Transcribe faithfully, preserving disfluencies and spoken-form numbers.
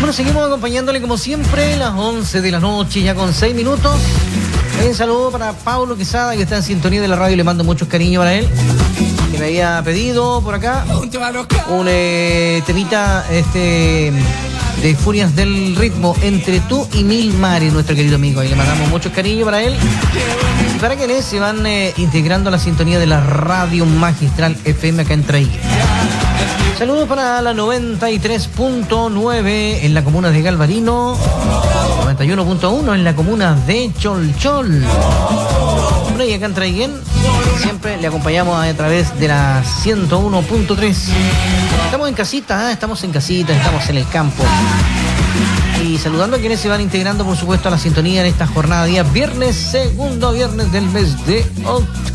Bueno, seguimos acompañándole como siempre, las once de la noche, ya con seis minutos. Un saludo para Paulo Quesada, que está en sintonía de la radio, le mando muchos cariños para él, que me había pedido por acá un eh, temita este de Furias del Ritmo, Entre tú y mil mares, nuestro querido amigo, y le mandamos muchos cariños para él y para quienes se van eh, integrando a la sintonía de la radio Magistral F M acá en Traiguén. Saludos para la noventa y tres punto nueve en la comuna de Galvarino, noventa y uno punto uno en la comuna de Cholchol. Bueno, y acá en Traiguén siempre le acompañamos a través de la ciento uno punto tres. Estamos en casita, ¿eh? estamos en casita, estamos en el campo. Y saludando a quienes se van integrando, por supuesto, a la sintonía en esta jornada día viernes, segundo viernes del mes de octubre.